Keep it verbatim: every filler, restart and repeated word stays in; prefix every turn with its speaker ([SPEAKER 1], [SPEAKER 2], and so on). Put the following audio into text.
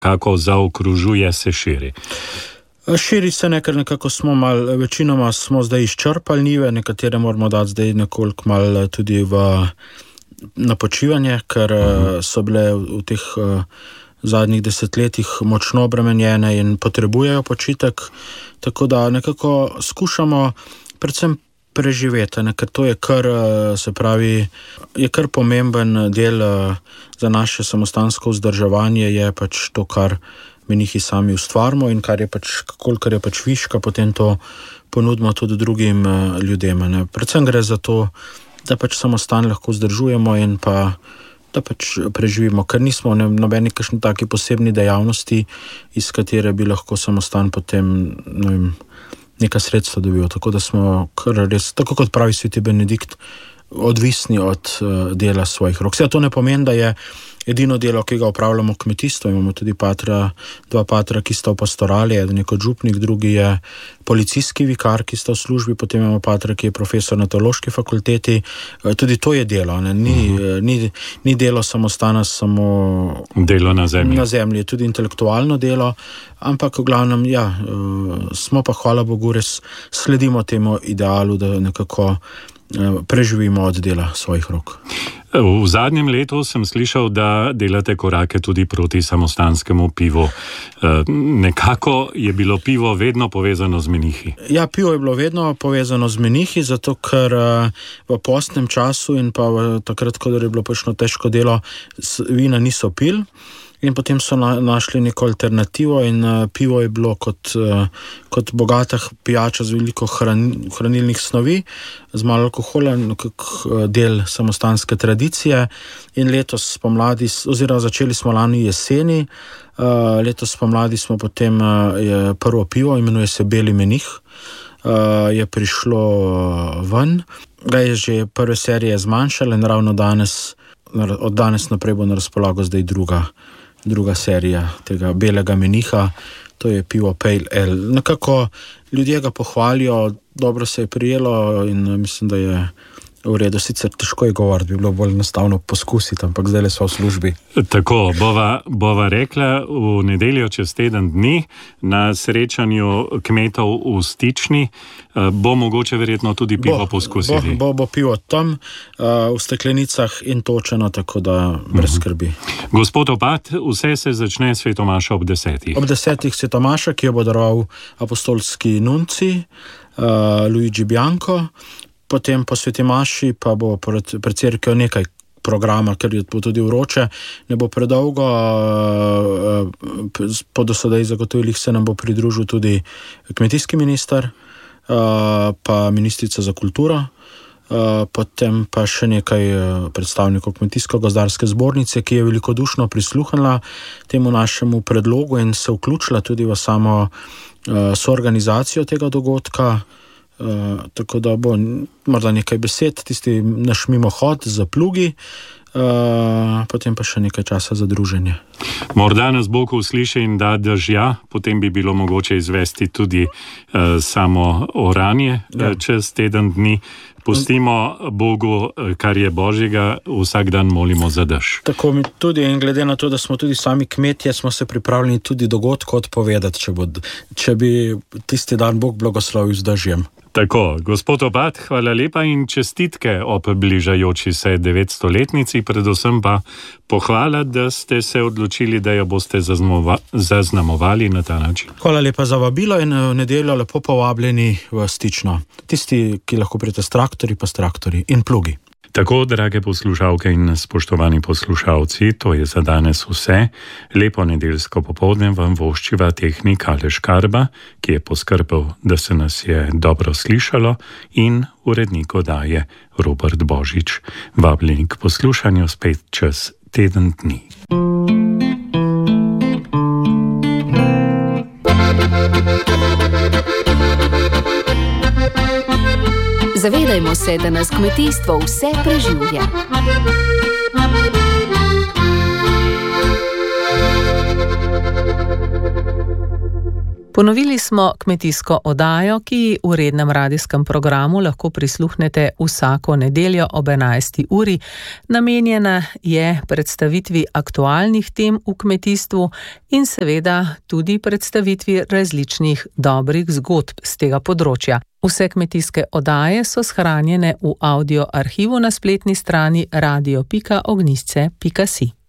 [SPEAKER 1] kako zaokružuje, se širi?
[SPEAKER 2] Širi se nekaj, nekako smo mal, večinoma smo zdaj izčrpali njive, nekatere moramo dati zdaj nekoliko mal tudi v, na počivanje, ker uh-huh. so bile v teh uh, zadnjih desetletjih močno obremenjene in potrebujejo počitek, tako da nekako skušamo predvsem preživeti, ne, ker to je kar, se pravi, je kar pomemben del za naše samostansko vzdrževanje, je pač to, kar menihi sami ustvarimo in kar je pač, kolikor je pač viška, potem to ponudimo tudi drugim ljudem. Ne. Predvsem gre za to, da pač samostan lahko vzdržujemo in pa da pač preživimo, ker nismo v nobeni kakšni taki posebni dejavnosti, iz katere bi lahko samostan potem, ne vem, neka sredstva dobil. Tako da smo kar res, tako kot pravi sveti Benedikt, odvisni od uh, dela svojih rok. Vse to ne pomeni, da je edino delo, ki ga opravljamo kmetijstvo. Imamo tudi patra, dva patra, ki sta v pastorali, eden je kot župnik, drugi je policijski vikar, ki sta v službi, potem imamo patra, ki je profesor na teološki fakulteti. Tudi to je delo, ne? Ni, uh-huh. ni, ni delo samostana samo
[SPEAKER 1] delo na zemlji.
[SPEAKER 2] Na zemlji je tudi intelektualno delo, ampak v glavnem, ja, smo pa, hvala Bogu, res sledimo temu idealu, da nekako preživimo od dela svojih rok.
[SPEAKER 1] V zadnjem letu sem slišal, da delate korake tudi proti samostanskemu pivu. Nekako je bilo pivo vedno povezano z menihi.
[SPEAKER 2] Ja, pivo je bilo vedno povezano z menihi, zato ker v postnem času in pa takrat, ko je bilo pačno težko delo, vina niso pil. In potem so na, našli neko alternativo in uh, pivo je bilo kot, uh, kot bogata pijača z veliko hran, hranilnih snovi, z malo alkohola, nekak uh, del samostanske tradicije. In letos pomladi, oziroma začeli smo lani jeseni, uh, letos pomladi smo potem uh, je prvo pivo, imenuje se Beli menih, uh, je prišlo uh, ven. Ga je že prve serije zmanjšala in ravno danes, od danes naprej bo na razpolago zdaj druga druga serija tega belega meniha, to je pivo Pale Ale. Nekako ljudje ga pohvalijo, dobro se je prijelo in mislim, da je v redu. Sicer težko je govoriti, bi bilo bolj enostavno poskusiti, ampak zdaj le so v službi.
[SPEAKER 1] Tako, bova, bova rekla v nedeljo čez teden dni na srečanju kmetov v Stični, bo mogoče verjetno tudi pivo bo, poskusiti.
[SPEAKER 2] Bo, bo, bo pivo tam v steklenicah in točeno, tako da brez skrbi.
[SPEAKER 1] Gospod Opat, vse se začne svetomaša ob desetih.
[SPEAKER 2] Ob desetih svetomaša, ki jo bo daroval apostolski nunci uh, Luigi Bianco. Potem po sveti maši pa bo pred, pred cerkvijo nekaj programa, ker je tudi vroče, ne bo predolgo. Po dosedaj zagotovilih se nam bo pridružil tudi kmetijski minister, pa ministrica za kulturo, potem pa še nekaj predstavnikov kmetijsko-gozdarske zbornice, ki je velikodušno prisluhnila temu našemu predlogu in se vključila tudi v samo soorganizacijo tega dogodka. Uh, tako da bo morda nekaj besed, tisti naš mimohod za plugi, uh, potem pa še nekaj časa za druženje.
[SPEAKER 1] Morda nas Bog usliši in da dežja, potem bi bilo mogoče izvesti tudi uh, samo oranje ja. uh, čez teden dni. Pustimo Bogu, kar je Božjega, vsak dan molimo za dež.
[SPEAKER 2] Tako mi tudi, in glede na to, da smo tudi sami kmetje, smo se pripravljeni tudi dogodko odpovedati, če, bo, če bi tisti dan Bog blagoslovil z dežjem.
[SPEAKER 1] Tako, gospod Opat, hvala lepa in čestitke ob bližajoči se devetstoletnici, predvsem pa pohvala, da ste se odločili, da jo boste zaznamova, zaznamovali na ta način.
[SPEAKER 2] Hvala lepa za vabilo in v nedeljo lepo povabljeni v Stično. Tisti, ki lahko pridete s traktorji, pa s traktorji in plugi.
[SPEAKER 1] Tako, drage poslušalke in spoštovani poslušalci, to je za danes vse. Lepo nedeljsko popoldne vam voščiva tehnik Aleš Karba, ki je poskrbel, da se nas je dobro slišalo, in urednik oddaje Robert Božič. Vabljeni k poslušanju spet čez teden dni.
[SPEAKER 3] Zavedajmo se, da nas kmetijstvo vse preživlja.
[SPEAKER 4] Ponovili smo kmetijsko oddajo, ki ji v rednem radijskem programu lahko prisluhnete vsako nedeljo ob enajsti uri. Namenjena je predstavitvi aktualnih tem v kmetijstvu in seveda tudi predstavitvi različnih dobrih zgodb z tega področja. Vse kmetijske oddaje so shranjene v audio arhivu na spletni strani radio pika ognjišče pika si.